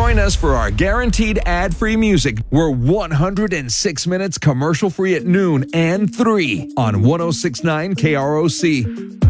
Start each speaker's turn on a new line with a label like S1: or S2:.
S1: Join us for our guaranteed ad-free music. We're 106 minutes commercial-free at noon and 3 on 106.9 KROC.